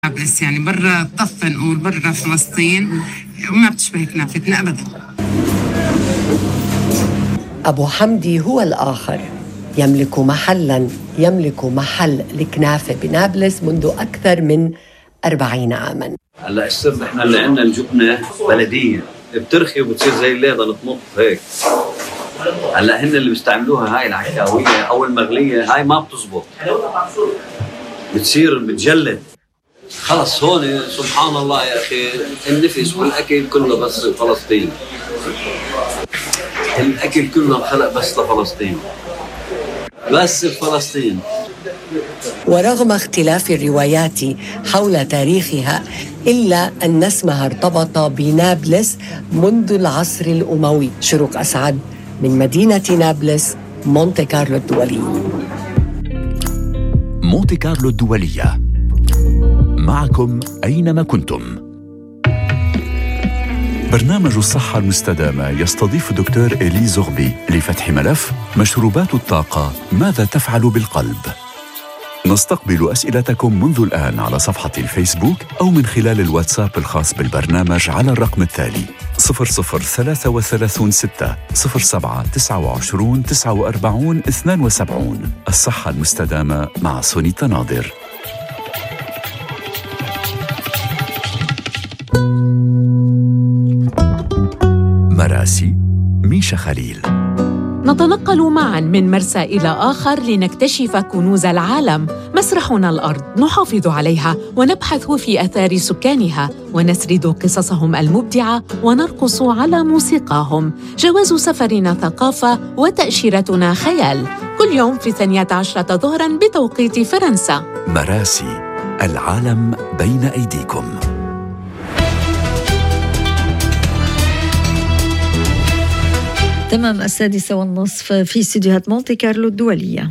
نابلس، يعني برا الطفة نقول برا فلسطين، وما بتشبه كنافتنا أبدا. أبو حمدي هو الآخر، يملك محل الكنافة بنابلس منذ أكثر من 40 عاماً. هلا السر احنا اللي عندنا الجبنة بلدية بترخي وبتصير زي الليضة نطمط هيك. هلا هن اللي بيستعملوها هاي العكاوية أو المغلية، هاي ما بتزبط، بتصير بتجلد. خلص هون سبحان الله يا أخي، النفس والأكل كله بس فلسطين، الأكل كله خلق بس لفلسطين، بس فلسطين. ورغم اختلاف الروايات حول تاريخها، إلا أن اسمها ارتبط بنابلس منذ العصر الأموي. شروق أسعد من مدينة نابلس، مونتي كارلو الدولية. مونتي كارلو الدولية، معكم أينما كنتم. برنامج الصحة المستدامة يستضيف دكتور إيلي زغبي لفتح ملف مشروبات الطاقة، ماذا تفعل بالقلب؟ نستقبل أسئلتكم منذ الآن على صفحة الفيسبوك أو من خلال الواتساب الخاص بالبرنامج على الرقم التالي 0033 6 07 29 49 72. الصحة المستدامة مع سونيتا ناظر. مراسي ميشا خليل. نتنقل معاً من مرسى إلى آخر لنكتشف كنوز العالم. مسرحنا الأرض نحافظ عليها ونبحث في آثار سكانها ونسرد قصصهم المبدعة ونرقص على موسيقاهم. جواز سفرنا ثقافة وتأشيرتنا خيال. كل يوم في 12 ظهراً بتوقيت فرنسا. مراسي، العالم بين أيديكم. تمام 6:30 في استديوهات مونتي كارلو الدولية.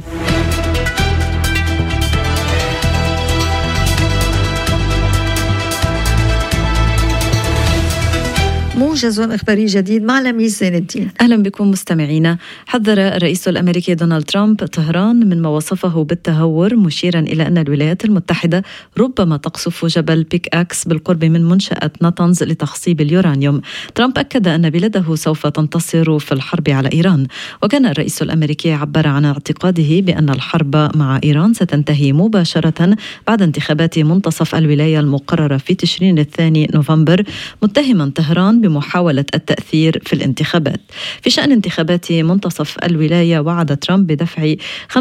موجز إخباري جديد مع لميس زين الدين. أهلا بكم مستمعينا. حذر الرئيس الأمريكي دونالد ترامب طهران من ما وصفه بالتهور، مشيرا إلى أن الولايات المتحدة ربما تقصف جبل بيك أكس بالقرب من منشأة ناتنز لتخصيب اليورانيوم. ترامب أكد أن بلاده سوف تنتصر في الحرب على إيران، وكان الرئيس الأمريكي عبر عن اعتقاده بأن الحرب مع إيران ستنتهي مباشرة بعد انتخابات منتصف الولاية المقررة في تشرين الثاني نوفمبر، متهما طهران بمحاولة التأثير في الانتخابات. في شأن انتخابات منتصف الولاية، وعد ترامب بدفع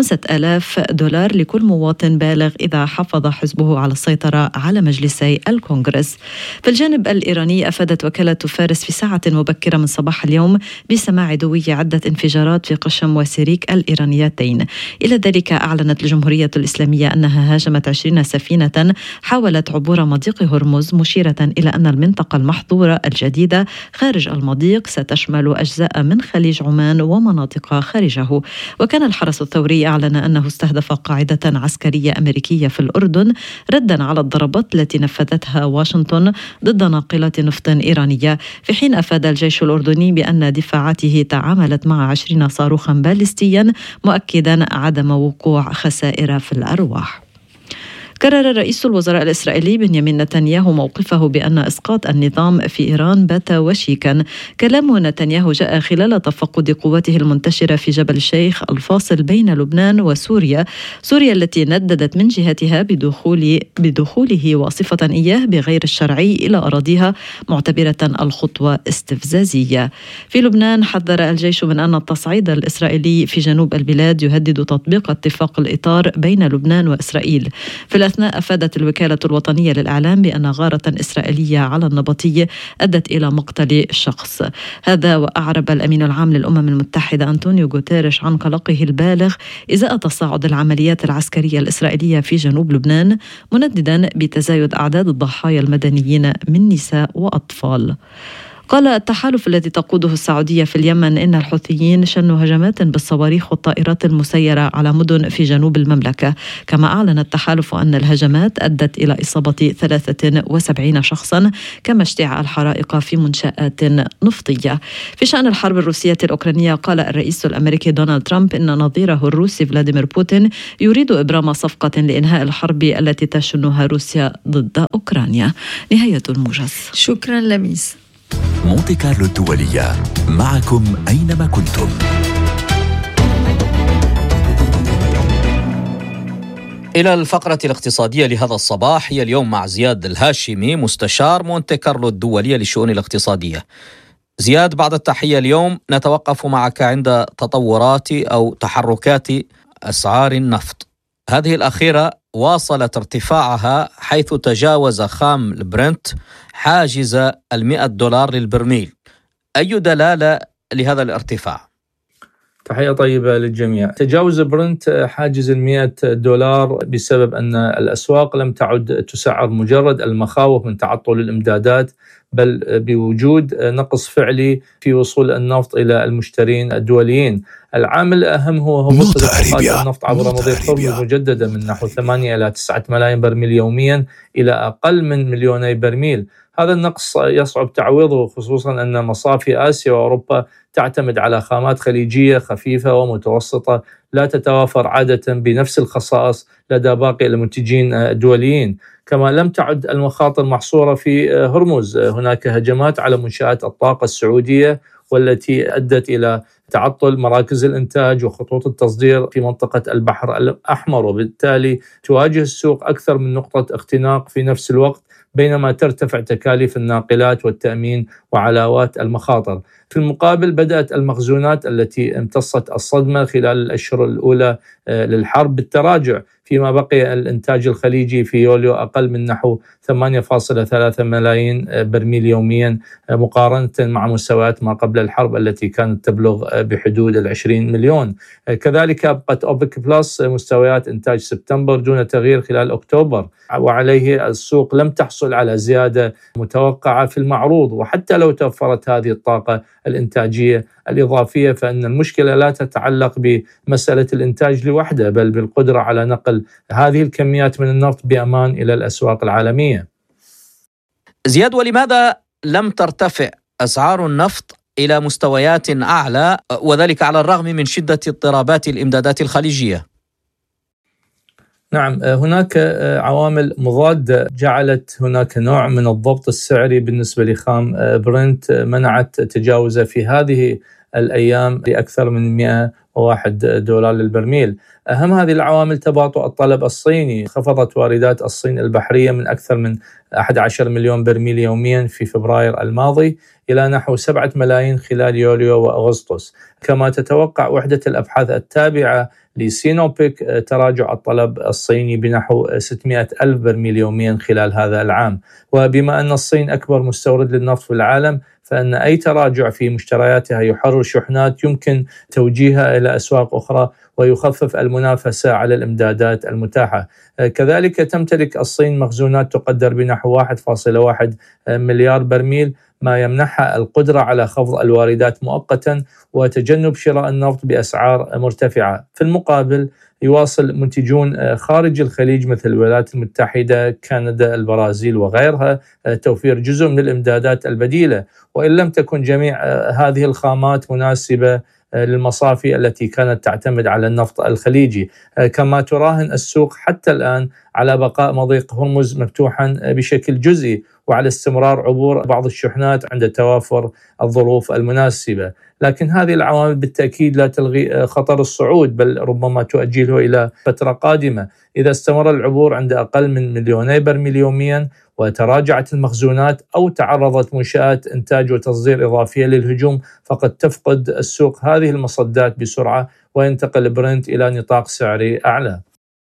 $5,000 لكل مواطن بالغ إذا حافظ حزبه على السيطرة على مجلسي الكونغرس. في الجانب الإيراني، أفادت وكالة فارس في ساعة مبكرة من صباح اليوم بسماع دوي عدة انفجارات في قشم وسيريك الإيرانيتين. إلى ذلك، أعلنت الجمهورية الإسلامية أنها هاجمت 20 سفينة حاولت عبور مضيق هرمز، مشيرة إلى أن المنطقة المحظورة الجديدة خارج المضيق ستشمل أجزاء من خليج عمان ومناطق خارجه. وكان الحرس الثوري أعلن أنه استهدف قاعدة عسكرية أمريكية في الأردن ردا على الضربات التي نفذتها واشنطن ضد ناقلات نفط إيرانية، في حين أفاد الجيش الأردني بأن دفاعاته تعاملت مع 20 صاروخا باليستيا، مؤكدا عدم وقوع خسائر في الأرواح. كرر رئيس الوزراء الإسرائيلي بنيامين نتنياهو موقفه بأن إسقاط النظام في إيران بات وشيكا. كلام نتنياهو جاء خلال تفقد قواته المنتشرة في جبل الشيخ الفاصل بين لبنان وسوريا، سوريا التي نددت من جهتها بدخوله وصفة إياه بغير الشرعي إلى أراضيها، معتبرة الخطوة استفزازية. في لبنان، حذر الجيش من أن التصعيد الإسرائيلي في جنوب البلاد يهدد تطبيق اتفاق الإطار بين لبنان وإسرائيل. في الأثناء، أفادت الوكالة الوطنية للإعلام بأن غارة إسرائيلية على النبطي أدت إلى مقتل شخص. هذا وأعرب الأمين العام للأمم المتحدة أنطونيو غوتيريش عن قلقه البالغ إزاء تصاعد العمليات العسكرية الإسرائيلية في جنوب لبنان، منددا بتزايد أعداد الضحايا المدنيين من نساء وأطفال. قال التحالف الذي تقوده السعودية في اليمن إن الحوثيين شنوا هجمات بالصواريخ والطائرات المسيرة على مدن في جنوب المملكة. كما أعلن التحالف أن الهجمات أدت إلى إصابة 73 شخصا، كما اشتعال حرائق في منشآت نفطية. في شأن الحرب الروسية الأوكرانية، قال الرئيس الأمريكي دونالد ترامب إن نظيره الروسي فلاديمير بوتين يريد إبرام صفقة لإنهاء الحرب التي تشنها روسيا ضد أوكرانيا. نهاية الموجز. شكرا لميس. مونتي كارلو الدولية، معكم أينما كنتم. إلى الفقرة الاقتصادية لهذا الصباح، هي اليوم مع زياد الهاشمي مستشار مونتي كارلو الدولية للشؤون الاقتصادية. زياد، بعد التحية، اليوم نتوقف معك عند تطورات أو تحركات أسعار النفط. هذه الأخيرة واصلت ارتفاعها حيث تجاوز خام البرنت حاجز $100 للبرميل. أي دلالة لهذا الارتفاع؟ تحية طيبة للجميع. تجاوز برنت حاجز $100 بسبب أن الأسواق لم تعد تسعر مجرد المخاوف من تعطل الإمدادات، بل بوجود نقص فعلي في وصول النفط إلى المشترين الدوليين. العامل الأهم هو هبوط صفقات النفط عبر مضيق هرمز مجددا من نحو 8 إلى 9 ملايين برميل يوميا إلى أقل من 2 مليون برميل. هذا النقص يصعب تعويضه، خصوصا أن مصافي آسيا وأوروبا تعتمد على خامات خليجية خفيفة ومتوسطة لا تتوافر عادة بنفس الخصائص لدى باقي المنتجين الدوليين. كما لم تعد المخاطر محصورة في هرمز، هناك هجمات على منشآت الطاقة السعودية والتي أدت إلى تعطل مراكز الإنتاج وخطوط التصدير في منطقة البحر الأحمر، وبالتالي تواجه السوق أكثر من نقطة اختناق في نفس الوقت، بينما ترتفع تكاليف الناقلات والتأمين وعلاوات المخاطر. في المقابل بدأت المخزونات التي امتصت الصدمة خلال الأشهر الأولى للحرب بالتراجع، فيما بقي الإنتاج الخليجي في يوليو أقل من نحو 8.3 ملايين برميل يوميا مقارنة مع مستويات ما قبل الحرب التي كانت تبلغ بحدود 20 مليون. كذلك أبقت أوبك بلس مستويات إنتاج سبتمبر دون تغيير خلال أكتوبر، وعليه السوق لم تحصل على زيادة متوقعة في المعروض. وحتى لو توفرت هذه الطاقة الإنتاجية الإضافية، فإن المشكلة لا تتعلق بمسألة الإنتاج لوحده، بل بالقدرة على نقل هذه الكميات من النفط بأمان إلى الأسواق العالمية. زياد، ولماذا لم ترتفع أسعار النفط إلى مستويات أعلى، وذلك على الرغم من شدة اضطرابات الإمدادات الخليجية؟ نعم، هناك عوامل مضادة جعلت هناك نوع من الضبط السعري بالنسبة لخام برنت منعت تجاوزه في هذه الأيام لأكثر من $101 للبرميل. أهم هذه العوامل تباطؤ الطلب الصيني، خفضت واردات الصين البحرية من أكثر من 11 مليون برميل يوميا في فبراير الماضي إلى نحو 7 ملايين خلال يوليو وأغسطس. كما تتوقع وحدة الأبحاث التابعة لسينوبيك تراجع الطلب الصيني بنحو 600 ألف برميل يوميا خلال هذا العام. وبما أن الصين أكبر مستورد للنفط في العالم، فإن أي تراجع في مشترياتها يحرر شحنات يمكن توجيهها إلى أسواق أخرى ويخفف المنافسة على الإمدادات المتاحة. كذلك تمتلك الصين مخزونات تقدر بنحو 1.1 مليار برميل، ما يمنحها القدرة على خفض الواردات مؤقتا وتجنب شراء النفط بأسعار مرتفعة. في المقابل يواصل منتجون خارج الخليج مثل الولايات المتحدة، كندا، البرازيل وغيرها توفير جزء من الإمدادات البديلة، وإن لم تكن جميع هذه الخامات مناسبة للمصافي التي كانت تعتمد على النفط الخليجي. كما تراهن السوق حتى الآن على بقاء مضيق هرمز مفتوحا بشكل جزئي وعلى استمرار عبور بعض الشحنات عند توافر الظروف المناسبة. لكن هذه العوامل بالتأكيد لا تلغي خطر الصعود، بل ربما تؤجله إلى فترة قادمة. إذا استمر العبور عند أقل من 2 مليون برميل يوميا وتراجعت المخزونات أو تعرضت منشآت إنتاج وتصدير إضافية للهجوم، فقد تفقد السوق هذه المصدات بسرعة وينتقل برنت إلى نطاق سعري أعلى.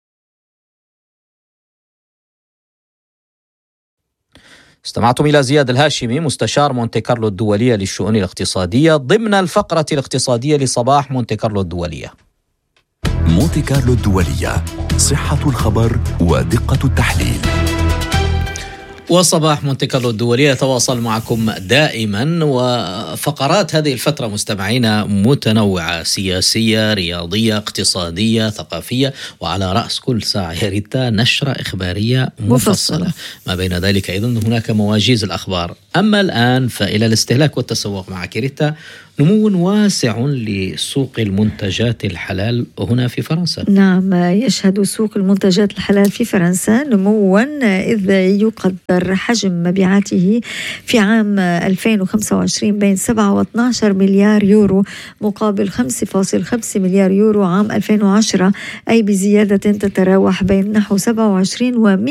استمعتم إلى زياد الهاشمي مستشار مونتي كارلو الدولية للشؤون الاقتصادية ضمن الفقرة الاقتصادية لصباح مونتي كارلو الدولية. مونتي كارلو الدولية، صحة الخبر ودقة التحليل. وصباح مونتي كارلو الدولية يتواصل معكم دائما، وفقرات هذه الفترة مستمعينا متنوعة، سياسية، رياضية، اقتصادية، ثقافية، وعلى رأس كل ساعة يا ريتا نشرة إخبارية مفصلة. ما بين ذلك أيضا هناك مواجيز الأخبار. أما الآن فإلى الاستهلاك والتسوق معك ريتا. نمو واسع لسوق المنتجات الحلال هنا في فرنسا. نعم، يشهد سوق المنتجات الحلال في فرنسا نموا، إذ يقدر حجم مبيعاته في عام 2025 بين 7 و12 مليار يورو مقابل 5.5 مليار يورو عام 2010، أي بزيادة تتراوح بين نحو 27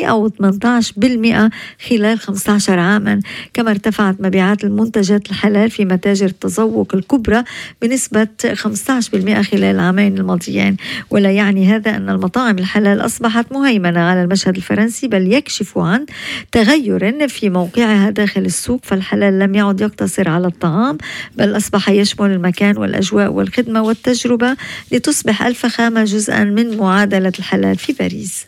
و118% خلال 15 عاما. كما ارتفعت مبيعات المنتجات الحلال في متاجر التذوق الكبرى بنسبة 15% خلال العامين الماضيين. ولا يعني هذا أن المطاعم الحلال أصبحت مهيمنة على المشهد الفرنسي، بل يكشف عن تغير في موقعها داخل السوق. فالحلال لم يعد يقتصر على الطعام، بل أصبح يشمل المكان والأجواء والخدمة والتجربة، لتصبح الفخامة جزءا من معادلة الحلال في باريس.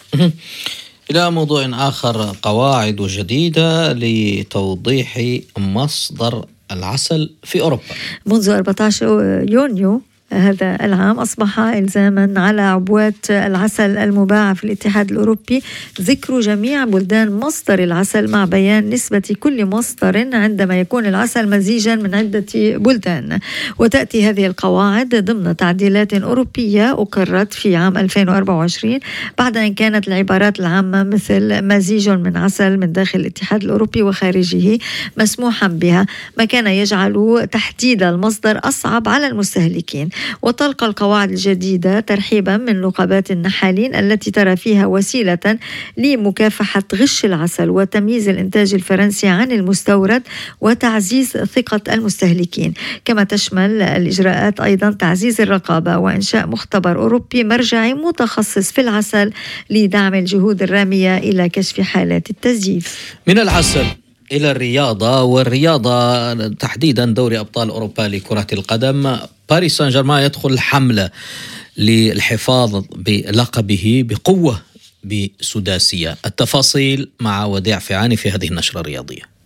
إلى موضوع آخر، قواعد جديدة لتوضيح مصدر العسل في أوروبا. منذ 14 يونيو هذا العام أصبح إلزاما على عبوات العسل المباعة في الاتحاد الأوروبي ذكر جميع بلدان مصدر العسل مع بيان نسبة كل مصدر عندما يكون العسل مزيجا من عدة بلدان. وتأتي هذه القواعد ضمن تعديلات أوروبية أقرت في عام 2024 بعد أن كانت العبارات العامة مثل مزيج من عسل من داخل الاتحاد الأوروبي وخارجه مسموحا بها، ما كان يجعل تحديد المصدر أصعب على المستهلكين. وتلقى القواعد الجديدة ترحيبا من نقابات النحالين التي ترى فيها وسيلة لمكافحة غش العسل وتمييز الإنتاج الفرنسي عن المستورد وتعزيز ثقة المستهلكين. كما تشمل الإجراءات أيضا تعزيز الرقابة وإنشاء مختبر أوروبي مرجعي متخصص في العسل لدعم الجهود الرامية إلى كشف حالات التزييف. من العسل إلى الرياضة، والرياضة تحديدا دوري أبطال أوروبا لكرة القدم. باريس سان جيرمان يدخل حملة للحفاظ بلقبه بقوة بسداسية. التفاصيل مع وديع فعاني في هذه النشرة الرياضية.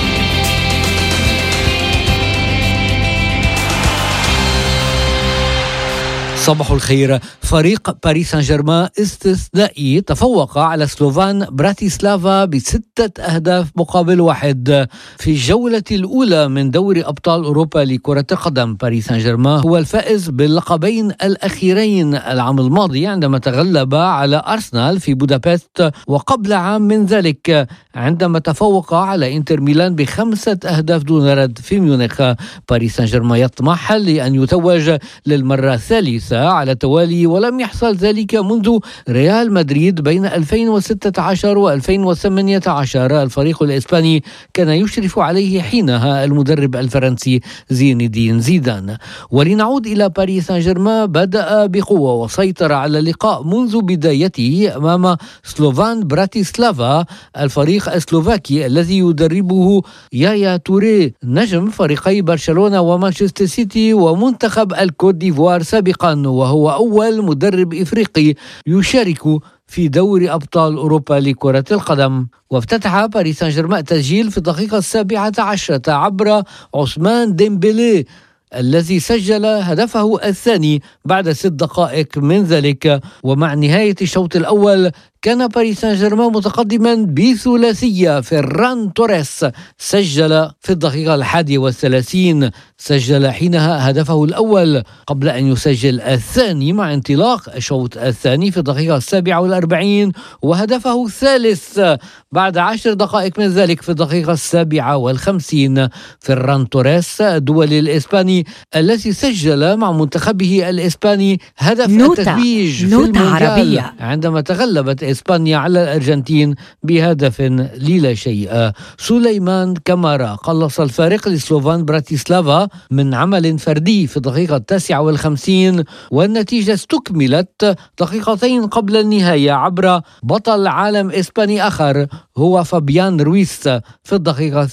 صباح الخير. فريق باريس سان جيرمان استثنائي تفوق على سلوفان براتيسلافا ب6 أهداف مقابل 1 في الجولة الأولى من دوري أبطال أوروبا لكرة القدم. باريس سان جيرمان هو الفائز باللقبين الأخيرين العام الماضي عندما تغلب على أرسنال في بودابست، وقبل عام من ذلك عندما تفوق على إنتر ميلان ب5 أهداف دون رد في ميونخ. باريس سان جيرمان يطمح لأن يتوج للمرة الثالثة على التوالي، ولم يحصل ذلك منذ ريال مدريد بين 2016 و2018. الفريق الإسباني كان يشرف عليه حينها المدرب الفرنسي زين الدين زيدان. ولنعود إلى باريس سان جيرمان، بدأ بقوة وسيطر على اللقاء منذ بدايته أمام سلوفان براتيسلافا، الفريق السلوفاكي الذي يدربه يايا توري نجم فريقي برشلونة ومانشستر سيتي ومنتخب الكوت ديفوار سابقا، وهو أول مدرب إفريقي يشارك في دوري أبطال أوروبا لكرة القدم. وافتتح باريس سان جيرمان التسجيل في الدقيقة 17 عبر عثمان ديمبلي الذي سجل هدفه الثاني بعد 6 دقائق من ذلك. ومع نهاية الشوط الأول كان باريس سان جيرمان متقدما بثلاثية. فيران توريس سجل في الدقيقة 31، سجل حينها هدفه الأول قبل أن يسجل الثاني مع انطلاق الشوط الثاني في الدقيقة 47، وهدفه الثالث بعد 10 دقائق من ذلك في الدقيقة 57. فيران توريس الدولي الإسباني الذي سجل مع منتخبه الإسباني هدف التتويج في المونديال عندما تغلبت إسبانيا على الأرجنتين بهدف لا شيء. سليمان كامارا قلص الفارق لسلوفان براتيسلافا من عمل فردي في الدقيقة 59، والنتيجة استكملت دقيقتين قبل النهاية عبر بطل عالم إسباني آخر هو فابيان رويس في الدقيقة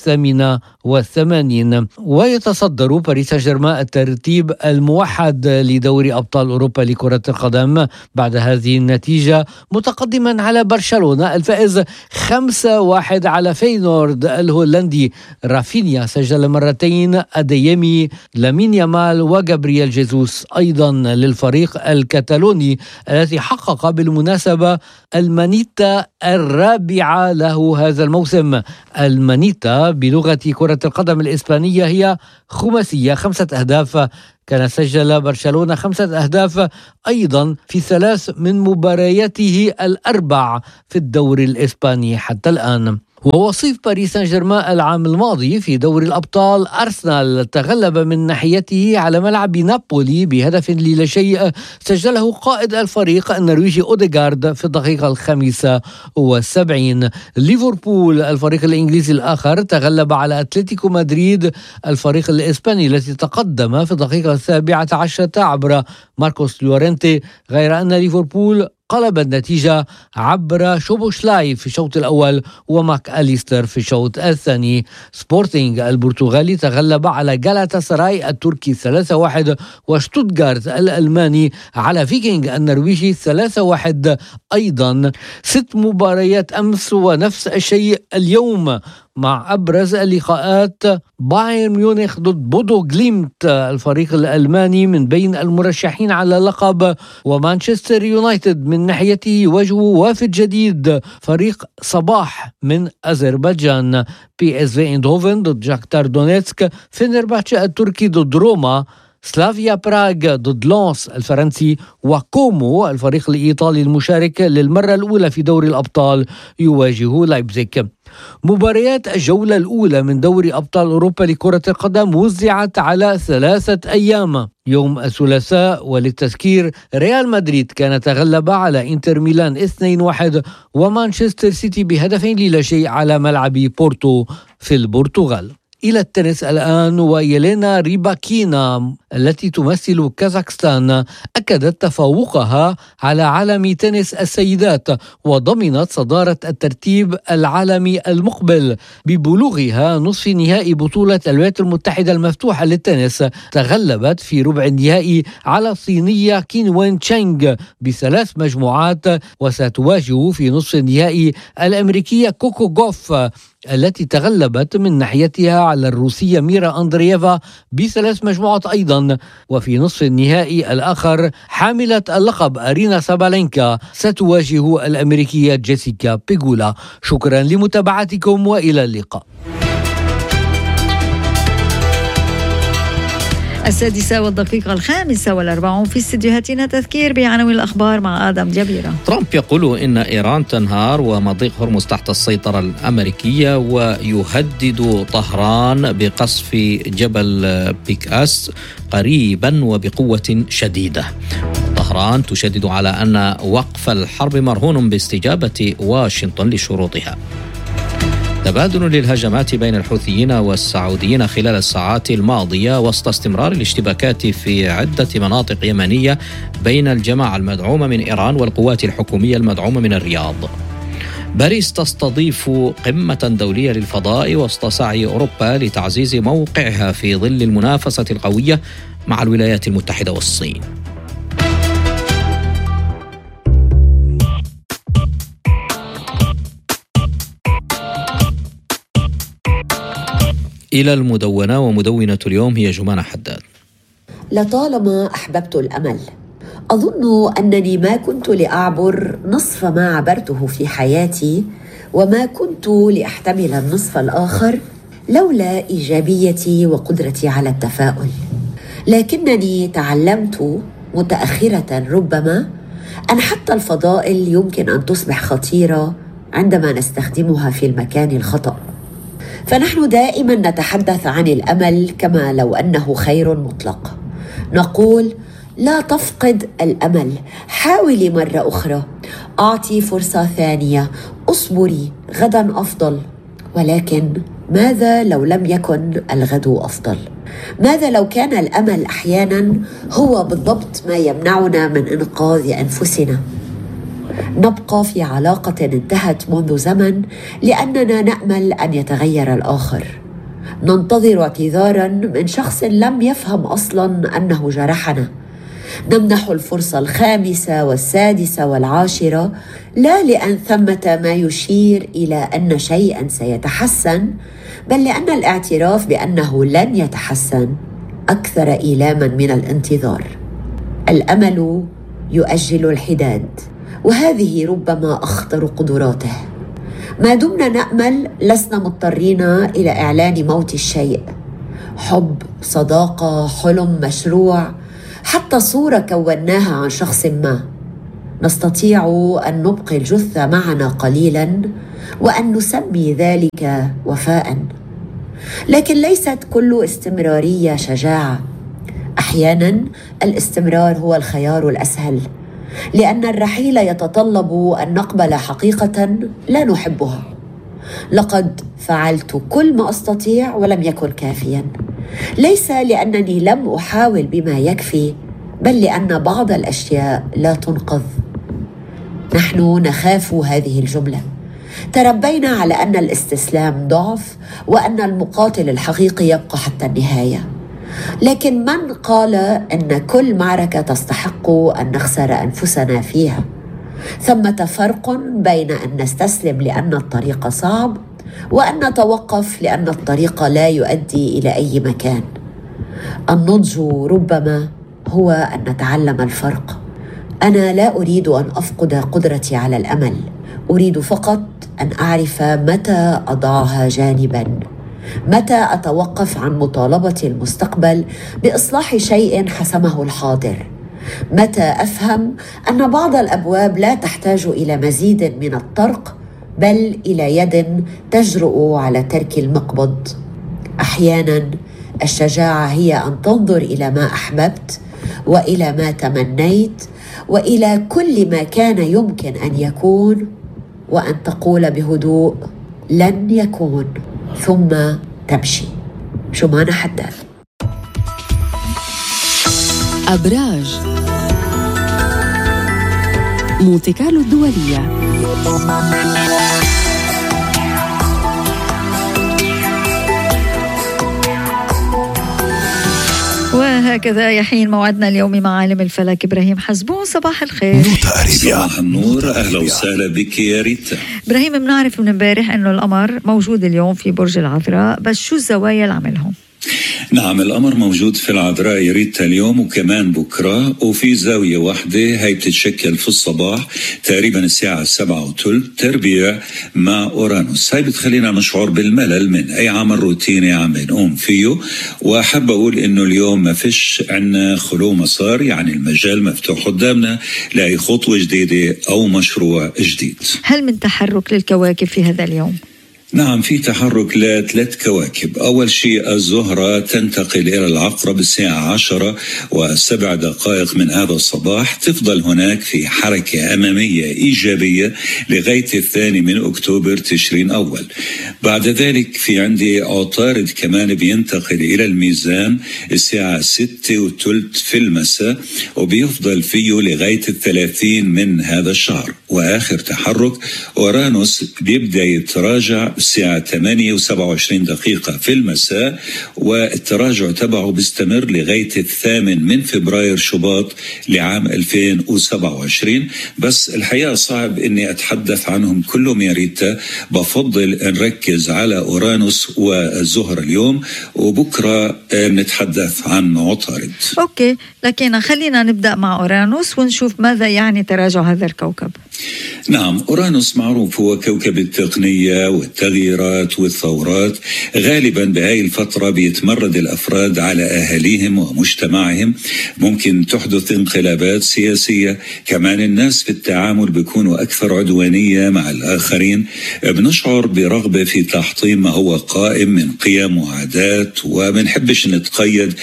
88. ويتصدر باريس سان جيرمان الترتيب الموحد لدوري أبطال أوروبا لكرة القدم بعد هذه النتيجة، متقدما على برشلونة الفائز 5-1 على فينورد الهولندي. رافينيا سجل مرتين، أديمي، لامين يامال وجابرييل جيسوس أيضا للفريق الكتالوني الذي حقق بالمناسبة المانيتا الرابعة له هذا الموسم. المانيتا بلغة كرة القدم الإسبانية هي خماسية، 5 أهداف. كان سجل برشلونة 5 أهداف أيضا في 3 من مبارياته ال4 في الدوري الإسباني حتى الآن. ووصيف باريس سان جيرمان العام الماضي في دوري الأبطال أرسنال تغلب من ناحيته على ملعب نابولي بهدف لا شيء سجله قائد الفريق النرويجي أوديغارد في الدقيقة 75. ليفربول الفريق الإنجليزي الآخر تغلب على أتلتيكو مدريد الفريق الإسباني الذي تقدم في الدقيقة 17 عبر ماركوس لورينتي، غير أن ليفربول قلب النتيجة عبر شوبوشلاي في الشوط الأول وماك أليستر في الشوط الثاني. سبورتينغ البرتغالي تغلب على جالاتا سراي التركي 3-1، وشتوتغارت الألماني على فيكينغ النرويجي 3-1 أيضا. 6 مباريات أمس ونفس الشيء اليوم مع أبرز اللقاءات: بايرن ميونخ ضد بودو غليمت الفريق الألماني من بين المرشحين على اللقب، ومانشستر يونايتد من ناحيته يواجه وافد جديد فريق صباح من أذربيجان. بي اس في ايندهوفن ضد شاختار دونيتسك، فينرباحتشي التركي ضد روما، سلافيا براغ ضد لونس الفرنسي، وكومو الفريق الإيطالي المشارك للمرة الأولى في دوري الأبطال يواجه لايبزيج. مباريات الجولة الأولى من دوري أبطال أوروبا لكرة القدم وزعت على 3 أيام. يوم الثلاثاء وللتذكير ريال مدريد كان تغلب على إنتر ميلان 2-1، ومانشستر سيتي بهدفين لا شيء على ملعب بورتو في البرتغال. إلى التنس الآن، ويلينا ريباكينا التي تمثل كازاخستان أكدت تفوقها على عالم تنس السيدات وضمنت صدارة الترتيب العالمي المقبل ببلوغها نصف نهائي بطولة الولايات المتحدة المفتوحة للتنس. تغلبت في ربع النهائي على الصينية كين تشانغ ب3 مجموعات، وستواجه في نصف النهائي الأمريكية كوكو غوف التي تغلبت من ناحيتها على الروسية ميرا أندرييفا ب3 مجموعات أيضا. وفي نصف النهائي الآخر حاملة اللقب أرينا سابالينكا ستواجه الأمريكية جيسيكا بيغولا. شكرا لمتابعتكم وإلى اللقاء. 6:05 في استديوهاتنا تذكير بعناوين الأخبار مع آدم جبيرة. ترامب يقول إن إيران تنهار ومضيق هرمز تحت السيطرة الأمريكية، ويهدد طهران بقصف جبل بيكاس قريبا وبقوة شديدة. طهران تشدد على أن وقف الحرب مرهون باستجابة واشنطن لشروطها. تبادل للهجمات بين الحوثيين والسعوديين خلال الساعات الماضية وسط استمرار الاشتباكات في عدة مناطق يمنية بين الجماعة المدعومة من إيران والقوات الحكومية المدعومة من الرياض. باريس تستضيف قمة دولية للفضاء وسط سعي أوروبا لتعزيز موقعها في ظل المنافسة القوية مع الولايات المتحدة والصين. إلى المدونة، ومدونة اليوم هي جمانة حداد. لطالما أحببت الأمل. أظن أنني ما كنت لأعبر نصف ما عبرته في حياتي، وما كنت لأحتمل النصف الآخر لولا إيجابيتي وقدرتي على التفاؤل. لكنني تعلمت متأخرة ربما أن حتى الفضائل يمكن أن تصبح خطيرة عندما نستخدمها في المكان الخطأ. فنحن دائما نتحدث عن الأمل كما لو أنه خير مطلق. نقول لا تفقد الأمل، حاولي مرة أخرى، أعطي فرصة ثانية، أصبري، غدا أفضل. ولكن ماذا لو لم يكن الغد أفضل؟ ماذا لو كان الأمل أحيانا هو بالضبط ما يمنعنا من إنقاذ أنفسنا؟ نبقى في علاقة انتهت منذ زمن لأننا نأمل أن يتغير الآخر. ننتظر اعتذاراً من شخص لم يفهم أصلاً أنه جرحنا. نمنح الفرصة الخامسة والسادسة والعاشرة، لا لأن ثمة ما يشير إلى أن شيئاً سيتحسن، بل لأن الاعتراف بأنه لن يتحسن أكثر إيلاما من الانتظار. الأمل يؤجل الحداد، وهذه ربما أخطر قدراته. ما دمنا نأمل لسنا مضطرين إلى إعلان موت الشيء. حب، صداقة، حلم، مشروع، حتى صورة كوناها عن شخص ما، نستطيع أن نبقي الجثة معنا قليلا وأن نسمي ذلك وفاء. لكن ليست كل استمرارية شجاعة. أحيانا الاستمرار هو الخيار الأسهل، لأن الرحيل يتطلب أن نقبل حقيقة لا نحبها. لقد فعلت كل ما أستطيع ولم يكن كافيا، ليس لأنني لم أحاول بما يكفي، بل لأن بعض الأشياء لا تنقذ. نحن نخاف هذه الجملة. تربينا على أن الاستسلام ضعف، وأن المقاتل الحقيقي يبقى حتى النهاية. لكن من قال أن كل معركة تستحق أن نخسر أنفسنا فيها؟ ثمة فرق بين أن نستسلم لأن الطريق صعب، وأن نتوقف لأن الطريق لا يؤدي إلى أي مكان. النضج ربما هو أن نتعلم الفرق. أنا لا أريد أن أفقد قدرتي على الأمل، أريد فقط أن أعرف متى أضعها جانباً، متى أتوقف عن مطالبة المستقبل بإصلاح شيء حسمه الحاضر، متى أفهم أن بعض الأبواب لا تحتاج إلى مزيد من الطرق، بل إلى يد تجرؤ على ترك المقبض. أحيانا الشجاعة هي أن تنظر إلى ما أحببت، وإلى ما تمنيت، وإلى كل ما كان يمكن أن يكون، وأن تقول بهدوء لن يكون، ثم تمشي. جمانة حداد. أبراج مونتي كارلو الدولية. وهكذا يحين موعدنا اليومي مع عالم الفلك إبراهيم حزبون. صباح الخير. صباح النور، أهلا وسهلا بك يا ريتا. إبراهيم، بنعرف من امبارح أنه القمر موجود اليوم في برج العذراء، بس شو الزوايا اللي عملهم؟ نعم، القمر موجود في العذراء يا ريتا اليوم وكمان بكرة، وفي زاوية واحدة هي بتتشكل في الصباح تقريبا الساعة 7:30 تربيع مع أورانوس. هي بتخلينا نشعر بالملل من أي عمل روتيني عم نقوم فيه، وأحب أقول إنه اليوم ما فيش عنا خلو مسار، يعني المجال مفتوح قدامنا لأي خطوة جديدة أو مشروع جديد. هل من تحرك للكواكب في هذا اليوم؟ نعم، في تحرك ل3 كواكب. أول شيء الزهرة تنتقل إلى العقرب الساعة 10:07 من هذا الصباح، تفضل هناك في حركة أمامية إيجابية لغاية 2 أكتوبر تشرين أول. بعد ذلك في عندي عطارد كمان بينتقل إلى الميزان الساعة 6:03 في المساء، وبيفضل فيه لغاية 30 من هذا الشهر. وآخر تحرك أورانوس بيبدأ يتراجع الساعة 8:27 في المساء، والتراجع تبعه بيستمر لغاية 8 من فبراير شباط لعام 2027. بس الحقيقة صعب اني اتحدث عنهم كلهم يا ريتا، بفضل نركز على أورانوس والزهرة اليوم، وبكرة نتحدث عن عطارد. اوكي، لكن خلينا نبدأ مع أورانوس ونشوف ماذا يعني تراجع هذا الكوكب. نعم، أورانوس معروف هو كوكب التقنية والتغييرات والثورات. غالبا بهاي الفترة بيتمرد الأفراد على أهاليهم ومجتمعهم، ممكن تحدث انقلابات سياسية. كمان الناس في التعامل بيكونوا أكثر عدوانية مع الآخرين، بنشعر برغبة في تحطيم ما هو قائم من قيم وعادات، ومنحبش نتقيد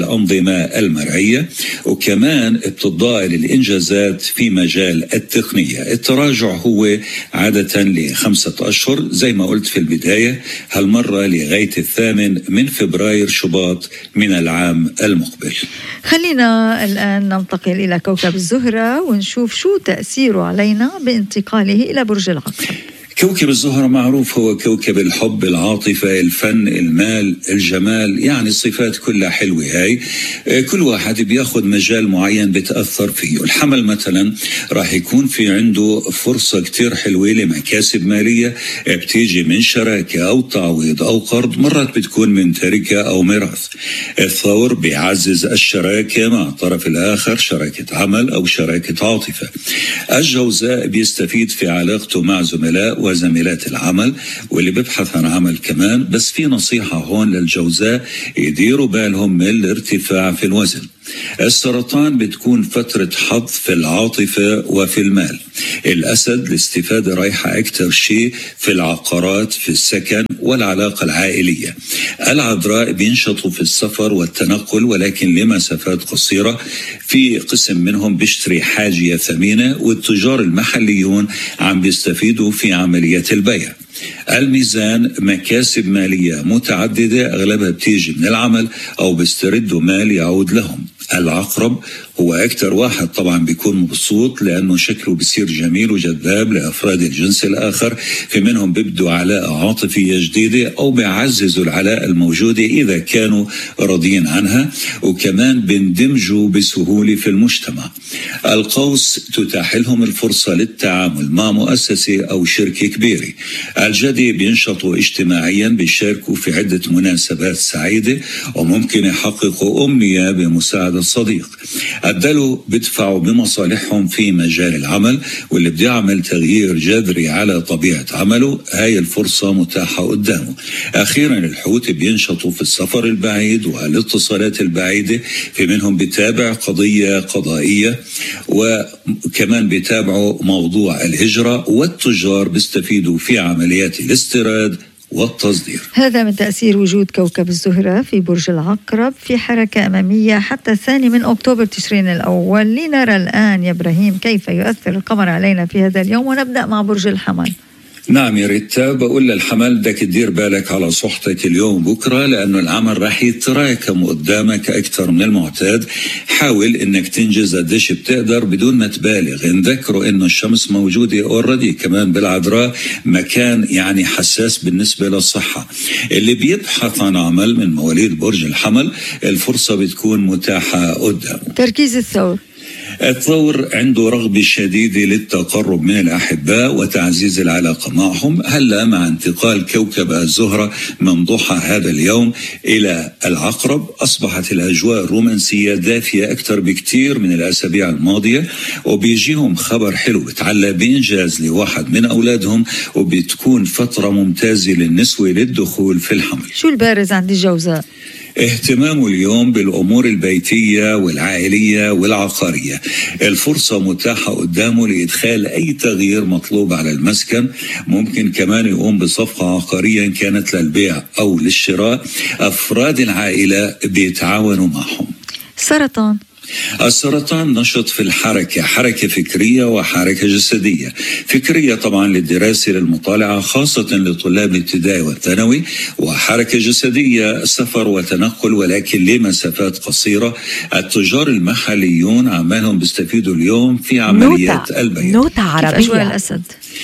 بالأنظمة المرعية. وكمان بتضاءل الإنجازات في مجال التقنية. مالية. التراجع هو عادة ل5 أشهر زي ما قلت في البداية، هالمرة لغاية 8 من فبراير شباط من العام المقبل. خلينا الآن ننتقل إلى كوكب الزهرة ونشوف شو تأثيره علينا بانتقاله إلى برج العقرب. كوكب الزهرة معروف هو كوكب الحب، العاطفة، الفن، المال، الجمال، يعني الصفات كلها حلوة. هاي كل واحد بياخد مجال معين بتأثر فيه. الحمل مثلا راح يكون في عنده فرصة كتير حلوة لمكاسب مالية بتيجي من شراكة أو تعويض أو قرض، مرات بتكون من تركة أو ميراث. الثور بيعزز الشراكة مع الطرف الآخر، شراكة عمل أو شراكة عاطفة. الجوزاء بيستفيد في علاقته مع زملاء وزميلات العمل واللي بيبحث عن عمل كمان، بس في نصيحة هون للجوزاء يديروا بالهم من الارتفاع في الوزن. السرطان بتكون فترة حظ في العاطفة وفي المال. الأسد الاستفادة رايحة أكثر شيء في العقارات، في السكن والعلاقة العائلية. العذراء بينشطوا في السفر والتنقل ولكن لمسافات قصيرة، في قسم منهم بيشتري حاجية ثمينة، والتجار المحليون عم بيستفيدوا في عملية البيع. الميزان مكاسب مالية متعددة أغلبها بتيجي من العمل أو بيستردوا مال يعود لهم. العقرب هو أكثر واحد طبعا بيكون مبسوط لأنه شكله بيصير جميل وجذاب لأفراد الجنس الآخر، في منهم بيبدوا علاقة عاطفية جديدة أو بيعززوا العلاقة الموجودة إذا كانوا راضيين عنها، وكمان بيندمجوا بسهولة في المجتمع. القوس تتاح لهم الفرصة للتعامل مع مؤسسة أو شركة كبيرة. الجدي بينشطوا اجتماعيا، بيشاركوا في عدة مناسبات سعيدة وممكن يحققوا أمنية بمساعدة صديق. الدلو بدفعوا بمصالحهم في مجال العمل، واللي بده يعمل تغيير جذري على طبيعة عمله هاي الفرصة متاحة قدامه. أخيرا الحوت بينشطوا في السفر البعيد والاتصالات البعيدة، في منهم بيتابع قضية قضائية وكمان بيتابعوا موضوع الهجرة، والتجار بيستفيدوا في عمليات الاستيراد والتصدير. هذا من تأثير وجود كوكب الزهرة في برج العقرب في حركة أمامية حتى 2 من أكتوبر تشرين الأول. لنرى الآن يا إبراهيم كيف يؤثر القمر علينا في هذا اليوم، ونبدأ مع برج الحمل. نعم يا ريتا، بقول للحمل بدك تدير بالك على صحتك اليوم بكرة، لأنه العمل رح يتراكم قدامك أكثر من المعتاد. حاول إنك تنجز قديش بتقدر بدون ما تبالغ. نذكروا إنه الشمس موجودة أوريدي كمان بالعذراء، مكان يعني حساس بالنسبة للصحة. اللي بيبحث عن عمل من مواليد برج الحمل الفرصة بتكون متاحة قدامه. تركيز الثور. الثور عنده رغبة شديدة للتقرب من الأحباء وتعزيز العلاقة معهم. هلأ مع انتقال كوكب الزهرة من ضحى هذا اليوم إلى العقرب أصبحت الأجواء الرومانسية دافية أكثر بكتير من الأسابيع الماضية، وبيجيهم خبر حلو بتعلق بإنجاز لواحد من أولادهم، وبتكون فترة ممتازة للنسوة للدخول في الحمل. شو البارز عند الجوزاء؟ اهتمامه اليوم بالأمور البيتية والعائلية والعقارية. الفرصة متاحة قدامه لإدخال أي تغيير مطلوب على المسكن. ممكن كمان يقوم بصفقة عقارية إن كانت للبيع أو للشراء. أفراد العائلة بيتعاونوا معهم. سرطان. السرطان نشط في الحركة، حركة فكرية وحركة جسدية. فكرية طبعا للدراسة للمطالعة خاصة لطلاب الابتدائي والثانوي، وحركة جسدية سفر وتنقل ولكن لمسافات قصيرة. التجار المحليون عمالهم بيستفيدوا اليوم في عمليات البيع. نوتة عربية. أجواء الأسد.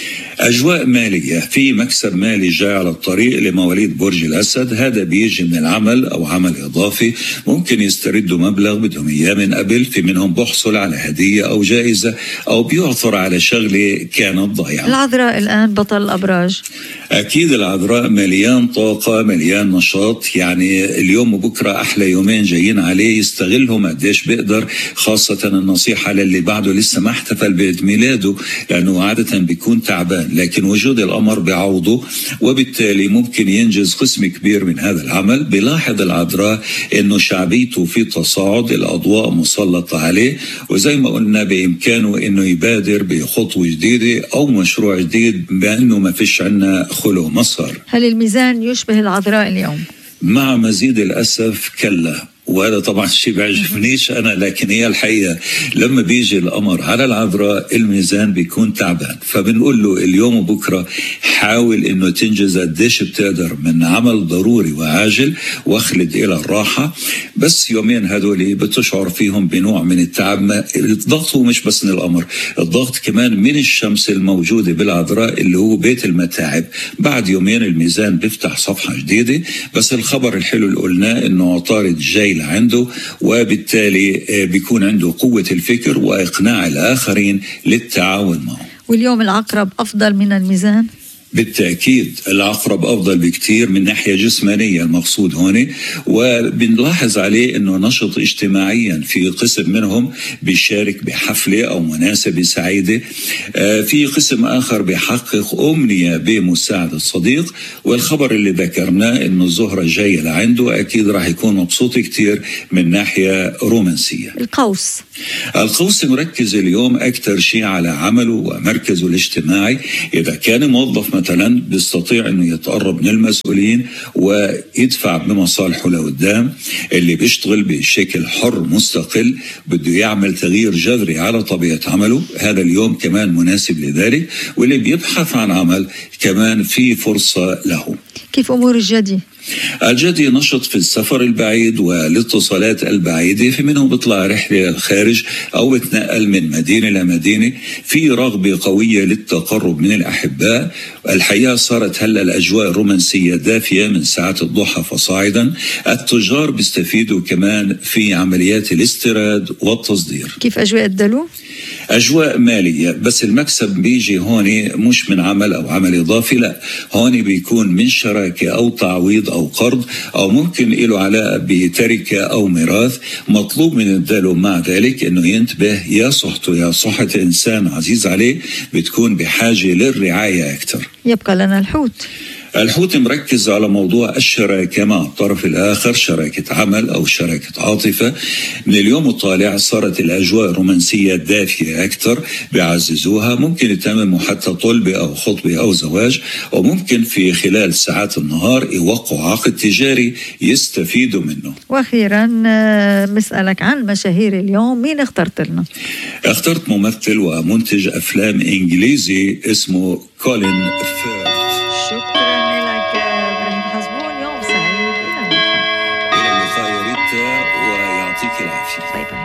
أجواء مالية، في مكسب مالي جاي على الطريق لمواليد برج الأسد. هذا بيجي من العمل أو عمل إضافي، ممكن يستردوا مبلغ بدهم إياه من قبل. في منهم بحصل على هدية أو جائزة أو بيعثر على شغلة كانت ضايعة. العذراء الآن بطل الأبراج. أكيد العذراء مليان طاقة، مليان نشاط. يعني اليوم وبكرة أحلى يومين جايين عليه، يستغلهم قديش بيقدر. خاصة النصيحة للي بعده لسه ما احتفل بعيد ميلاده، لأنه عادة بيكون تعبان، لكن وجود القمر بيعوضه، وبالتالي ممكن ينجز قسم كبير من هذا العمل. بيلاحظ العذراء إنه شعبيته في تصاعد، الأضواء مسلطة عليه، وزي ما قلنا بإمكانه إنه يبادر بخطوة جديدة أو مشروع جديد بأنه ما فيش عنا خلو مسار. هل الميزان يشبه العذراء اليوم؟ مع مزيد الأسف كلا. وهذا طبعا شيء بيعجبنيش أنا، لكن هي الحقيقة لما بيجي الأمر على العذراء الميزان بيكون تعبان، فبنقول له اليوم وبكرة حاول إنه تنجز قديش بتقدر من عمل ضروري وعاجل واخلد إلى الراحة، بس يومين هدول بتشعر فيهم بنوع من التعب. الضغط هو مش بس من الأمر، الضغط كمان من الشمس الموجودة بالعذراء اللي هو بيت المتاعب. بعد يومين الميزان بيفتح صفحة جديدة، بس الخبر الحلو اللي قلناه إنه عطارد جاي لعنده، وبالتالي بيكون عنده قوة الفكر وإقناع الآخرين للتعاون معه. واليوم العقرب أفضل من الميزان؟ بالتأكيد العقرب أفضل بكتير من ناحية جسمانية المقصود هون، وبنلاحظ عليه أنه نشط اجتماعيا، في قسم منهم بيشارك بحفلة أو مناسبة سعيدة، في قسم آخر بيحقق أمنية بمساعدة صديق. والخبر اللي ذكرناه أنه الزهرة جاية لعنده أكيد راح يكون مبسوط كتير من ناحية رومانسية. القوس مركز اليوم أكثر شيء على عمله ومركزه الاجتماعي. إذا كان موظف مثلا بيستطيع أنه يتقرب من المسؤولين ويدفع بمصالحه لقدام. اللي بيشتغل بشكل حر مستقل بده يعمل تغيير جذري على طبيعة عمله، هذا اليوم كمان مناسب لذلك. واللي بيبحث عن عمل كمان في فرصة له. كيف أمور الجدي؟ الجدي نشط في السفر البعيد والاتصالات البعيدة، في منهم بيطلع رحلة للخارج أو بتنقل من مدينة لمدينة. في رغبة قوية للتقرب من الأحباء. الحقيقة صارت هلأ الأجواء الرومانسية دافية من ساعات الضحى فصاعدا. التجار بيستفيدوا كمان في عمليات الاستيراد والتصدير. كيف أجواء الدلو؟ أجواء مالية، بس المكسب بيجي هون مش من عمل أو عمل إضافي، لا، هون بيكون من شراكة أو تعويض أو قرض، أو ممكن له علاقة بتركة أو ميراث. مطلوب من الدلو مع ذلك أنه ينتبه يا صحته يا صحة إنسان عزيز عليه بتكون بحاجة للرعاية أكثر. يبقى لنا الحوت. الحوت مركز على موضوع الشراكة مع الطرف الآخر، شراكة عمل أو شراكة عاطفة. من اليوم الطالع صارت الأجواء الرومانسية دافية أكثر، بيعززوها. ممكن يتمموا حتى طلبة أو خطبة أو زواج، وممكن في خلال ساعات النهار يوقعوا عقد تجاري يستفيدوا منه. وأخيرا مسألك عن مشاهير اليوم، مين اخترت لنا؟ اخترت ممثل ومنتج أفلام إنجليزي اسمه كولين فيرث. شكرا لك إبراهيم حزبون، يوم سعيد، إلى اللقاء. إلى اللقاء يا ريتا، ويعطيك العافية. باي باي.